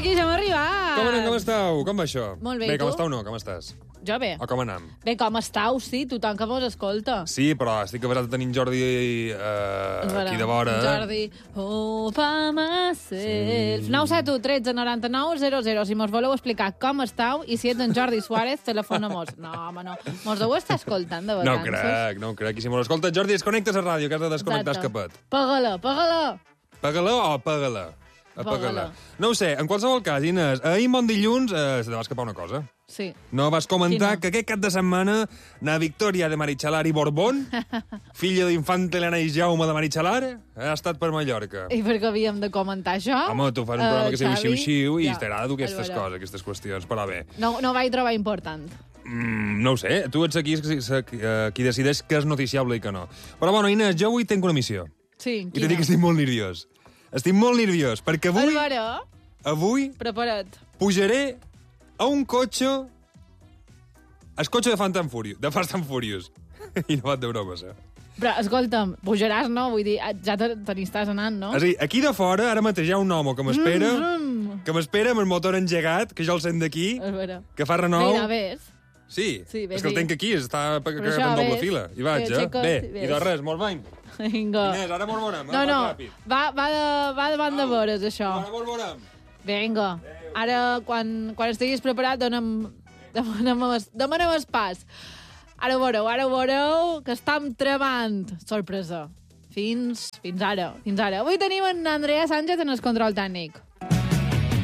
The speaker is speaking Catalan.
aquí, ja hem arribat. Com estàu? Com va això? Molt bé, Bé, i com tu? estàu no? Com estàs? Jo bé. O com anam? Bé, com estàu, sí, tothom que mos escolta. Sí, però estic avasat de tenir en Jordi aquí de vora. Jordi, opa myself. 971 13 99 00. Si mos voleu explicar com estàu i si ets en Jordi Suárez, telefona-mos. No, home, no. Mos deu estar escoltant de No vacances. ho crec. I si mos escolta, Jordi, desconnectes a ràdio, que has de desconnectar escapet. Paga-la. Paga-la o apaga-la? Apaga-la. No ho sé, en qualsevol cas, Inés, ahir bon dilluns se te va escapar una cosa. Sí. No vas comentar Quina? que aquest cap de setmana na Victòria de Marichalar i Borbón, filla d'infanta Helena i Jaume de Marichalar, ha estat per Mallorca. I per què havíem de comentar això? Home, tu fas un programa que se diu Xavi? xiu-xiu i Ja, t'agrada aquestes a veure. coses, aquestes qüestions, però bé. No vaig trobar important. No ho sé, tu ets aquí qui decideix què és noticiable i què no. Però bueno, Inés, jo avui tinc una missió. Sí, I t'he dit que estic molt nerviós. Estic molt nerviós, perquè avui Prepara't. pujaré a un cotxe... El cotxe de Fast and Furious. I no va de bromes, Però, escolta'm, pujaràs, no? Vull dir, ja te n'estàs anant, no? És a dir, aquí de fora, ara mateix hi ha un home que m'espera amb el motor engegat, que jo el sent d'aquí, És vera. que fa renou. Mira, ves. Sí, Sí, és que el tenc aquí, està això, en doble ves? fila. I vaig, Xicos, Bé, ves. i de res, molt bé. Vinga. Inés, ara mos veurem, No, ràpid. va davant de vores, això. Ara mos veurem. Vinga. Ara, quan estiguis preparat, demanem el pas. Ara ho veureu, que estem trebant. Sorpresa. Fins ara. Avui tenim en Andrea Sánchez en el control tècnic.